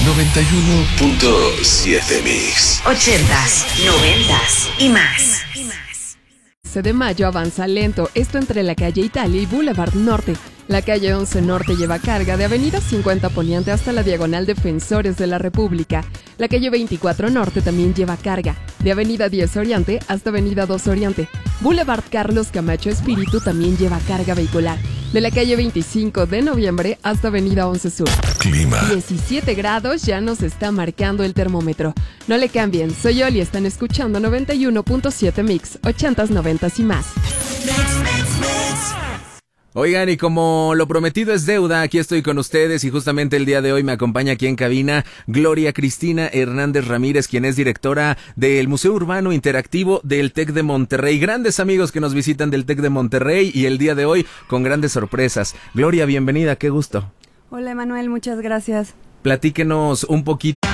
91.7 Mix. 80s, 90s y más. 11 de mayo avanza lento, esto entre la calle Italia y Boulevard Norte. La calle 11 Norte lleva carga de Avenida 50 Poniente hasta la Diagonal Defensores de la República. La calle 24 Norte también lleva carga, de Avenida 10 Oriente hasta Avenida 2 Oriente. Boulevard Carlos Camacho Espíritu también lleva carga vehicular, de la calle 25 de Noviembre hasta Avenida 11 Sur. Clima. 17 grados ya nos está marcando el termómetro. No le cambien, soy Oli, están escuchando 91.7 Mix, 80s, 90s y más. Oigan, y como lo prometido es deuda, aquí estoy con ustedes y justamente el día de hoy me acompaña aquí en cabina Gloria Cristina Hernández Ramírez, quien es directora del Museo Urbano Interactivo del TEC de Monterrey. Grandes amigos que nos visitan del TEC de Monterrey y el día de hoy con grandes sorpresas. Gloria, bienvenida, qué gusto. Hola, Emanuel, muchas gracias. Platíquenos un poquito.